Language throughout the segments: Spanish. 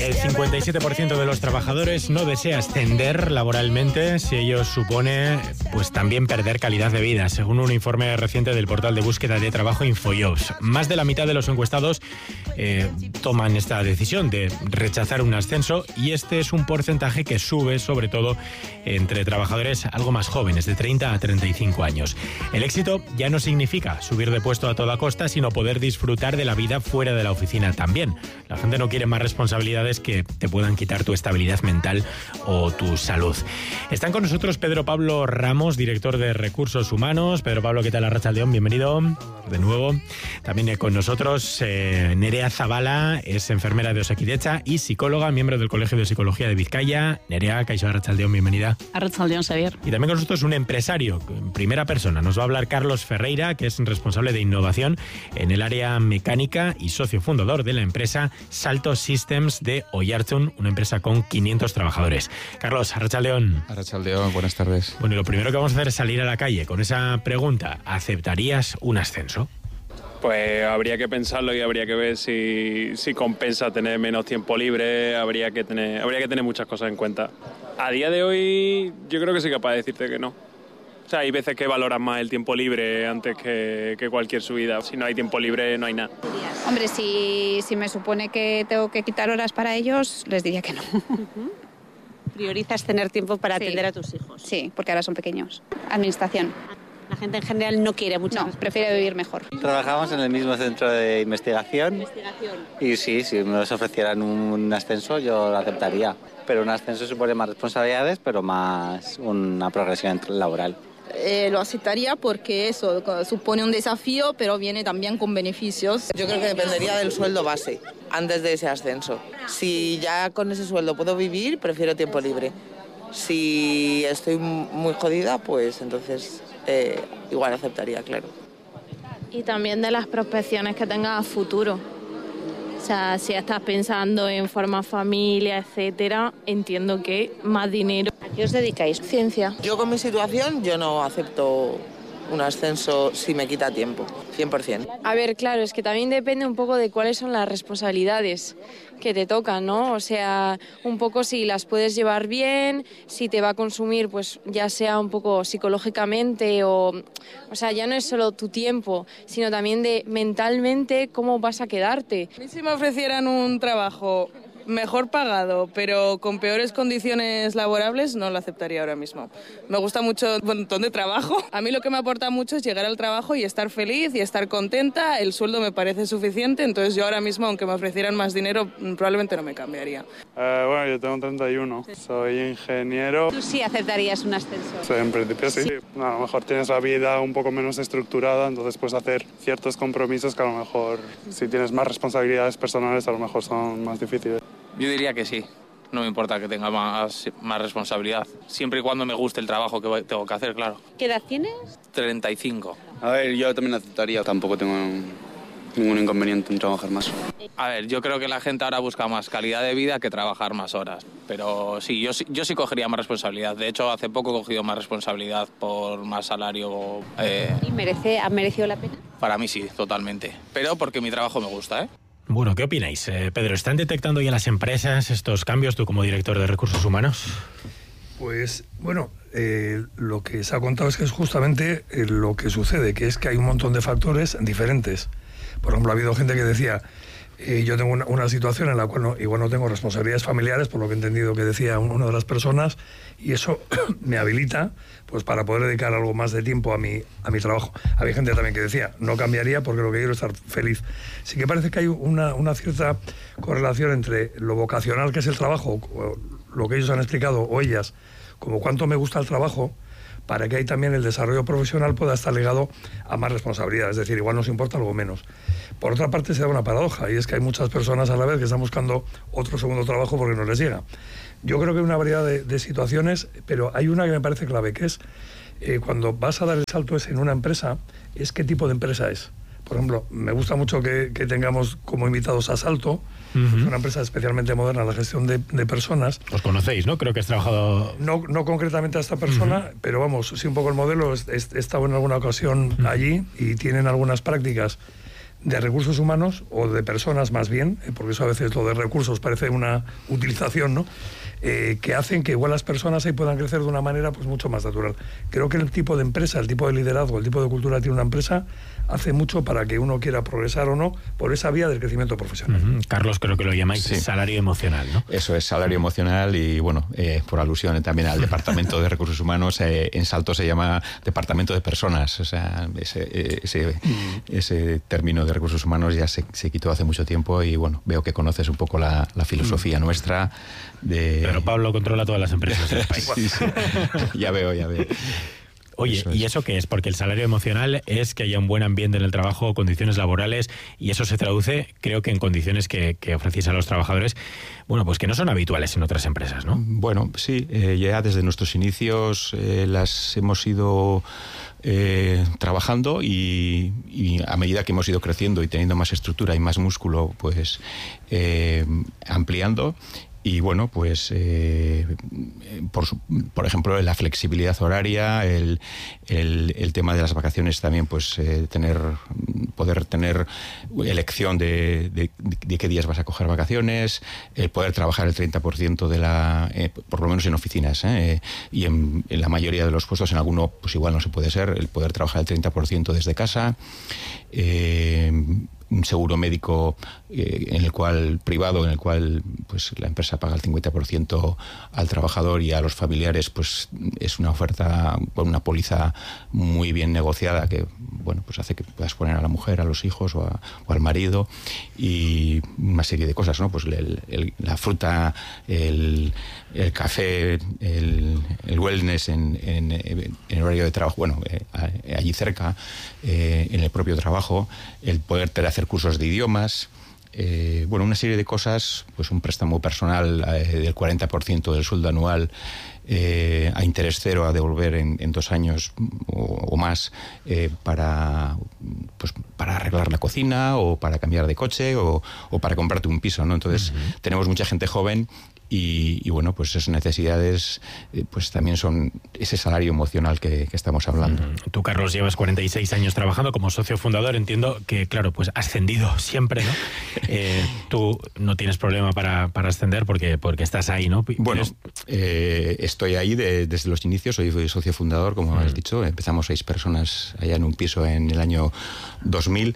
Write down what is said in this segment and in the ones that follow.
El 57% de los trabajadores no desea ascender laboralmente si ello supone pues también perder calidad de vida, según un informe reciente del portal de búsqueda de trabajo InfoJobs. Más de la mitad de los encuestados toman esta decisión de rechazar un ascenso, y este es un porcentaje que sube sobre todo entre trabajadores algo más jóvenes, de 30 a 35 años. El éxito ya no significa subir de puesto a toda costa, sino poder disfrutar de la vida fuera de la oficina también. La gente no quiere más responsabilidades que te puedan quitar tu estabilidad mental o tu salud. Están con nosotros Pedro Pablo Ramos, director de Recursos Humanos. Pedro Pablo, ¿qué tal? Arratsaldeon, bienvenido de nuevo. También con nosotros Nerea Zabala, es enfermera de Osakidetza y psicóloga, miembro del Colegio de Psicología de Vizcaya. Nerea, kaixo, arratsaldeon, bienvenida. Arratsaldeon, Xavier. Y también con nosotros un empresario en primera persona. Nos va a hablar Carlos Ferreira, que es responsable de innovación en el área mecánica y socio fundador de la empresa Salto Systems de Oiartzun, una empresa con 500 trabajadores. Carlos, arratsaldeon. Arratsaldeon, buenas tardes. Bueno, y lo primero que vamos a hacer es salir a la calle con esa pregunta: ¿aceptarías un ascenso? Pues habría que pensarlo y habría que ver si compensa tener menos tiempo libre. Habría que tener muchas cosas en cuenta. A día de hoy yo creo que soy capaz de decirte que no. O sea, hay veces que valoras más el tiempo libre antes que cualquier subida. Si no hay tiempo libre, no hay nada. Hombre, si me supone que tengo que quitar horas para ellos, les diría que no. ¿Priorizas tener tiempo para atender a tus hijos? Sí, porque ahora son pequeños. Administración. La gente en general no quiere mucho. No, prefiere vivir mejor. Trabajamos en el mismo centro de investigación. Y sí, si nos ofrecieran un ascenso, yo lo aceptaría. Pero un ascenso supone más responsabilidades, pero más una progresión laboral. Lo aceptaría porque eso supone un desafío, pero viene también con beneficios. Yo creo que dependería del sueldo base antes de ese ascenso. Si ya con ese sueldo puedo vivir, prefiero tiempo libre. Si estoy muy jodida, pues entonces igual aceptaría, claro. Y también de las prospecciones que tengas a futuro. O sea, si estás pensando en formar familia, etcétera, entiendo que más dinero. ¿A qué os dedicáis? Ciencia. Yo con mi situación, yo no acepto un ascenso si me quita tiempo, 100%. A ver, claro, es que también depende un poco de cuáles son las responsabilidades que te tocan, ¿no? O sea, un poco si las puedes llevar bien, si te va a consumir, pues ya sea un poco psicológicamente o sea, ya no es solo tu tiempo, sino también de mentalmente cómo vas a quedarte. A mí si me ofrecieran un trabajo mejor pagado, pero con peores condiciones laborables, no lo aceptaría ahora mismo. Me gusta mucho un montón de trabajo. A mí lo que me aporta mucho es llegar al trabajo y estar feliz y estar contenta. El sueldo me parece suficiente, entonces yo ahora mismo, aunque me ofrecieran más dinero, probablemente no me cambiaría. Bueno, yo tengo 31, soy ingeniero. ¿Tú sí aceptarías un ascenso? Sí, en principio sí. A lo mejor tienes la vida un poco menos estructurada, entonces puedes hacer ciertos compromisos que a lo mejor, si tienes más responsabilidades personales, a lo mejor son más difíciles. Yo diría que sí, no me importa que tenga más responsabilidad, siempre y cuando me guste el trabajo que tengo que hacer, claro. ¿Qué edad tienes? 35. A ver, yo también aceptaría, tampoco tengo ningún inconveniente en trabajar más. A ver, yo creo que la gente ahora busca más calidad de vida que trabajar más horas, pero sí, yo sí cogería más responsabilidad. De hecho, hace poco he cogido más responsabilidad por más salario. ¿Y ha merecido la pena? Para mí sí, totalmente, pero porque mi trabajo me gusta, ¿eh? Bueno, ¿qué opináis? Pedro, ¿están detectando ya las empresas estos cambios, tú como director de Recursos Humanos? Pues, bueno, lo que se ha contado es que es justamente lo que sucede, que es que hay un montón de factores diferentes. Por ejemplo, ha habido gente que decía, yo tengo una situación en la cual igual no tengo responsabilidades familiares, por lo que he entendido que decía una de las personas, y eso me habilita pues para poder dedicar algo más de tiempo a mi trabajo. Había gente también que decía, no cambiaría porque lo que quiero es estar feliz. Sí que parece que hay una cierta correlación entre lo vocacional que es el trabajo, lo que ellos han explicado, o ellas, como cuánto me gusta el trabajo, para que ahí también el desarrollo profesional pueda estar ligado a más responsabilidad, es decir, igual nos importa algo menos. Por otra parte se da una paradoja, y es que hay muchas personas a la vez que están buscando otro segundo trabajo porque no les llega. Yo creo que hay una variedad de situaciones, pero hay una que me parece clave, que es cuando vas a dar el salto en una empresa, es qué tipo de empresa es. Por ejemplo, me gusta mucho que tengamos como invitados a Salto. Es una empresa especialmente moderna en la gestión de personas. Os conocéis, ¿no? Creo que has trabajado... No concretamente a esta persona, pero vamos, sí un poco el modelo. He estado en alguna ocasión allí y tienen algunas prácticas de recursos humanos, o de personas más bien, porque eso a veces lo de recursos parece una utilización, ¿no? Que hacen que igual las personas ahí puedan crecer de una manera pues mucho más natural. Creo que el tipo de empresa, el tipo de liderazgo, el tipo de cultura que tiene una empresa hace mucho para que uno quiera progresar o no por esa vía del crecimiento profesional. Carlos, creo que lo llamáis salario emocional, ¿no? Eso es, salario emocional, y bueno, por alusión también al Departamento de Recursos Humanos, en Salto se llama Departamento de Personas. O sea, ese término de recursos humanos ya se quitó hace mucho tiempo, y bueno, veo que conoces un poco la filosofía nuestra. Pero Pablo controla todas las empresas del país. Sí. Ya veo. Oye, ¿y eso qué es? Porque el salario emocional es que haya un buen ambiente en el trabajo, condiciones laborales, y eso se traduce, creo que en condiciones que ofrecéis a los trabajadores, bueno, pues que no son habituales en otras empresas, ¿no? Bueno, sí, ya desde nuestros inicios las hemos ido trabajando, y a medida que hemos ido creciendo y teniendo más estructura y más músculo, pues ampliando. Y bueno, pues por ejemplo, la flexibilidad horaria, el tema de las vacaciones también, pues poder tener elección de qué días vas a coger vacaciones, el poder trabajar el 30% por lo menos en oficinas, y en la mayoría de los puestos, en alguno pues igual no se puede ser, el poder trabajar el 30% desde casa, un seguro médico privado en el cual pues la empresa paga el 50% al trabajador, y a los familiares pues es una oferta con una póliza muy bien negociada que bueno, pues hace que puedas poner a la mujer, a los hijos o al marido, y una serie de cosas, ¿no? Pues la fruta, el café, el wellness en horario de trabajo, bueno, allí cerca, en el propio trabajo, el poder hacer cursos de idiomas, bueno, una serie de cosas, pues un préstamo personal del 40% del sueldo anual a interés cero a devolver en 2 años o más, para arreglar la cocina, o para cambiar de coche, o para comprarte un piso, ¿no? Entonces tenemos mucha gente joven, y bueno, pues esas necesidades pues también son ese salario emocional que estamos hablando. Tú, Carlos, llevas 46 años trabajando como socio fundador. Entiendo que, claro, pues ascendido siempre, ¿no? Tú no tienes problema para ascender porque estás ahí, ¿no? Bueno, estoy ahí desde los inicios, soy socio fundador, como has dicho. Empezamos 6 personas allá en un piso en el año 2000.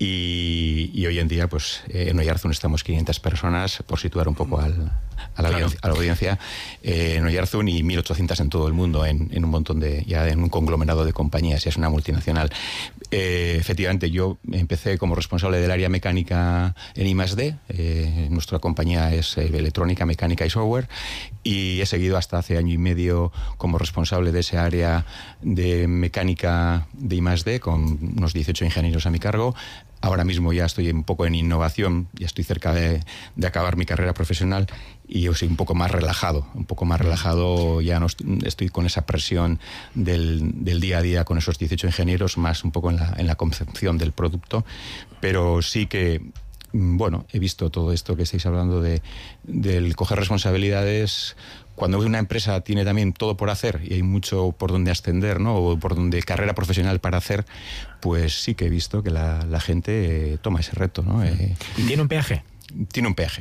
Y hoy en día, pues en Oyarzun estamos 500 personas, por situar un poco a la audiencia, en Oyarzun, y 1.800 en todo el mundo, en un montón en un conglomerado de compañías, y es una multinacional. Efectivamente, yo empecé como responsable del área mecánica en I+D. Nuestra compañía es electrónica, mecánica y software, y he seguido hasta hace año y medio como responsable de ese área de mecánica de I+D, con unos 18 ingenieros a mi cargo. Ahora mismo ya estoy un poco en innovación, ya estoy cerca de acabar mi carrera profesional, y yo soy un poco más relajado, ya no estoy con esa presión del día a día con esos 18 ingenieros, más un poco en la concepción del producto, pero sí que, bueno, he visto todo esto que estáis hablando del coger responsabilidades. Cuando una empresa tiene también todo por hacer y hay mucho por donde ascender, ¿no? O por donde carrera profesional para hacer, pues sí que he visto que la gente toma ese reto, ¿no? ¿Y tiene un peaje? Tiene un peaje.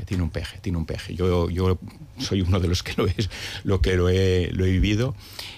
Yo soy uno de los que lo he vivido.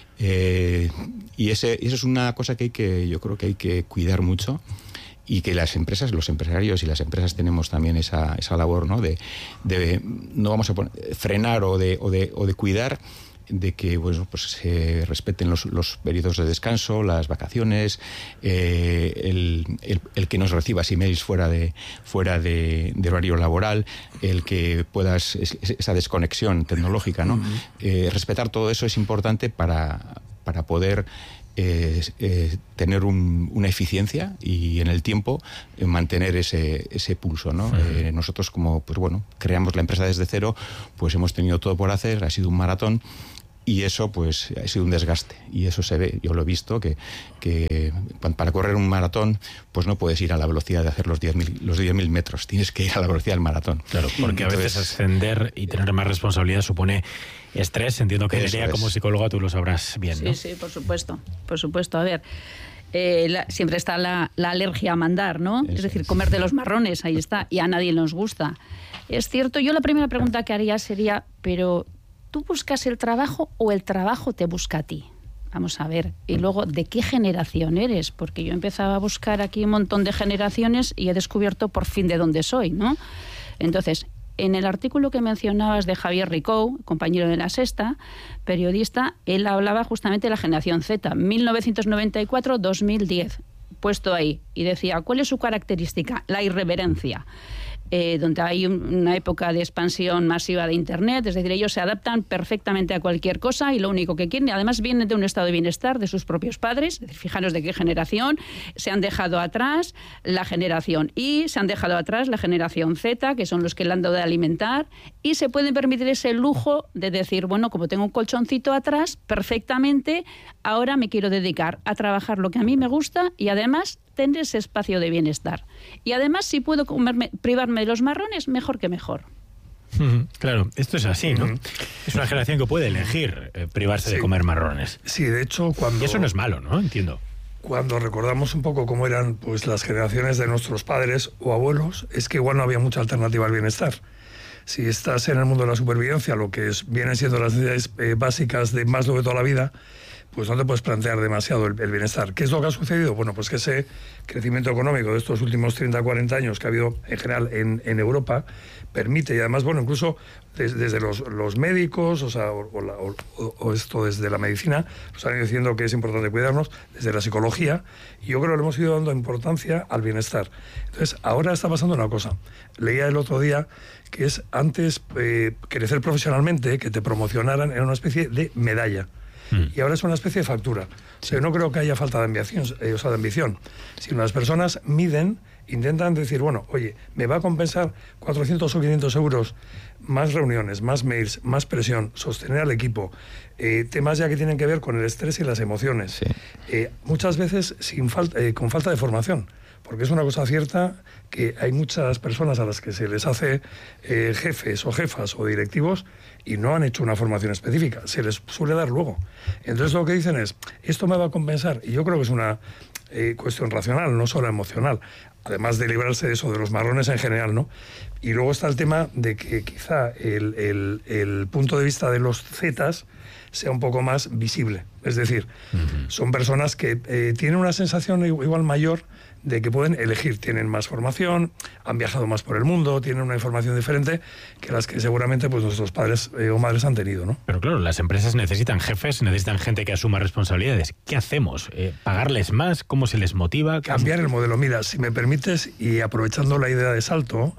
Y eso es una cosa yo creo que hay que cuidar mucho, y que las empresas, los empresarios y las empresas tenemos también esa labor, ¿no? De no vamos a frenar o de cuidar de que, bueno, pues se respeten los periodos de descanso, las vacaciones, el que nos recibas emails fuera de horario laboral, el que puedas esa desconexión tecnológica, ¿no? Respetar todo eso es importante para poder tener una eficiencia, y en el tiempo mantener ese pulso, ¿no? Nosotros, como pues bueno, creamos la empresa desde cero, pues hemos tenido todo por hacer, ha sido un maratón, y eso pues ha sido un desgaste, y eso se ve, yo lo he visto, que para correr un maratón pues no puedes ir a la velocidad de hacer los 10.000 metros, tienes que ir a la velocidad del maratón. Claro, porque entonces, a veces ascender y tener más responsabilidad supone estrés. Entiendo que Nerea, como psicóloga, tú lo sabrás bien, ¿no? Sí, por supuesto. A ver, siempre está la alergia a mandar, ¿no? Es decir, comer de los marrones, ahí está, y a nadie nos gusta. Es cierto, yo la primera pregunta que haría sería, pero ¿tú buscas el trabajo o el trabajo te busca a ti? Vamos a ver. Y luego, ¿de qué generación eres? Porque yo empezaba a buscar aquí un montón de generaciones y he descubierto por fin de dónde soy, ¿no? Entonces, en el artículo que mencionabas de Javier Ricou, compañero de La Sexta, periodista, él hablaba justamente de la generación Z, 1994-2010, puesto ahí. Y decía, ¿cuál es su característica? La irreverencia. Donde hay una época de expansión masiva de Internet, es decir, ellos se adaptan perfectamente a cualquier cosa y lo único que quieren, y además vienen de un estado de bienestar de sus propios padres, es decir, fijaros de qué generación, se han dejado atrás la generación Y, se han dejado atrás la generación Z, que son los que le han dado de alimentar, y se pueden permitir ese lujo de decir, bueno, como tengo un colchoncito atrás, perfectamente, ahora me quiero dedicar a trabajar lo que a mí me gusta y además tener ese espacio de bienestar. Y además, si puedo privarme de los marrones, mejor que mejor. Claro, esto es así, ¿no? Es una generación que puede elegir privarse de comer marrones. Sí, de hecho, cuando... Y eso no es malo, ¿no? Entiendo. Cuando recordamos un poco cómo eran pues las generaciones de nuestros padres o abuelos, es que igual no había mucha alternativa al bienestar. Si estás en el mundo de la supervivencia, lo que vienen siendo las necesidades básicas de Maslow de toda la vida, pues no te puedes plantear demasiado el bienestar. ¿Qué es lo que ha sucedido? Bueno, pues que ese crecimiento económico de estos últimos 30, 40 años que ha habido en general en Europa permite, y además, bueno, incluso desde los médicos, o esto desde la medicina, nos han ido diciendo que es importante cuidarnos, desde la psicología, y yo creo que le hemos ido dando importancia al bienestar. Entonces, ahora está pasando una cosa. Leía el otro día que es antes crecer profesionalmente, que te promocionaran, era una especie de medalla. Y ahora es una especie de factura. O sea, yo no creo que haya falta de ambición, sino las personas intentan decir, bueno, oye, me va a compensar 400 o 500 euros más reuniones, más mails, más presión, sostener al equipo, temas ya que tienen que ver con el estrés y las emociones. Muchas veces con falta de formación. Porque es una cosa cierta que hay muchas personas a las que se les hace jefes o jefas o directivos y no han hecho una formación específica. Se les suele dar luego. Entonces lo que dicen es, esto me va a compensar. Y yo creo que es una cuestión racional, no solo emocional. Además de librarse de eso, de los marrones en general, ¿no? Y luego está el tema de que quizá el punto de vista de los Zetas sea un poco más visible. Es decir, son personas que tienen una sensación igual mayor de que pueden elegir, tienen más formación, han viajado más por el mundo, tienen una información diferente que las que seguramente pues nuestros padres o madres han tenido, ¿no? Pero claro, las empresas necesitan jefes, necesitan gente que asuma responsabilidades. ¿Qué hacemos? ¿Pagarles más? ¿Cómo se les motiva? Cambiar el modelo. Mira, si me permites, y aprovechando la idea de Salto,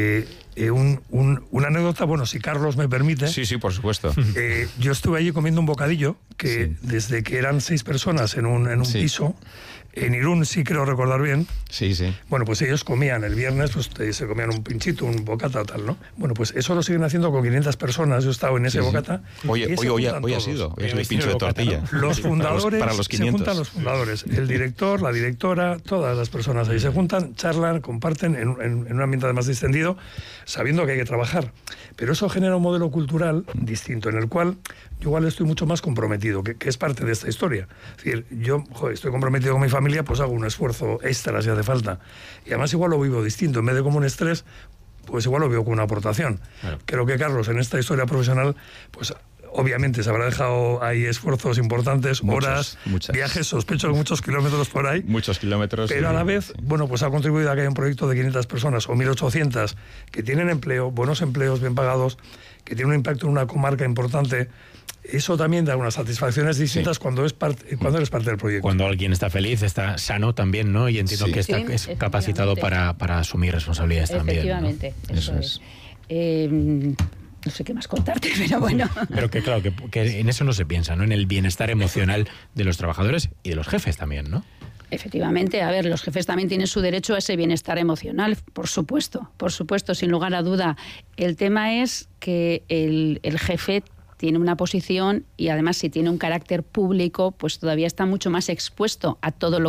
una anécdota, bueno, si Carlos me permite. Sí, por supuesto. Yo estuve allí comiendo un bocadillo que desde que eran 6 personas en un piso, en Irún, sí creo recordar bien. Sí. Bueno, pues ellos comían el viernes, pues se comían un pinchito, un bocata o tal, ¿no? Bueno, pues eso lo siguen haciendo con 500 personas. Yo he estado en ese bocata. Hoy ha sido el pincho de tortilla. Los fundadores, para los 500. Se juntan los fundadores, el director, la directora, todas las personas ahí se juntan, charlan, comparten en un ambiente además distendido, sabiendo que hay que trabajar. Pero eso genera un modelo cultural distinto, en el cual yo igual estoy mucho más comprometido, que es parte de esta historia. Es decir, yo estoy comprometido con mi familia, pues hago un esfuerzo extra si hace falta. Y además igual lo vivo distinto. En vez de como un estrés, pues igual lo veo como una aportación. Claro. Creo que Carlos, en esta historia profesional, pues obviamente se habrá dejado ahí esfuerzos importantes, horas, viajes, sospecho que muchos kilómetros por ahí. Muchos kilómetros. Pero a la vez, bueno, pues ha contribuido a que haya un proyecto de 500 personas o 1.800 que tienen empleo, buenos empleos, bien pagados, que tienen un impacto en una comarca importante. Eso también da unas satisfacciones distintas cuando eres parte del proyecto. Cuando alguien está feliz, está sano también, ¿no? Y entiendo que está es capacitado para asumir responsabilidades también. Efectivamente, ¿no? Eso es. No sé qué más contarte, pero bueno. Pero que claro, que en eso no se piensa, ¿no? En el bienestar emocional de los trabajadores y de los jefes también, ¿no? Efectivamente, a ver, los jefes también tienen su derecho a ese bienestar emocional, por supuesto, sin lugar a duda. El tema es que el jefe tiene una posición y además si tiene un carácter público, pues todavía está mucho más expuesto a todo lo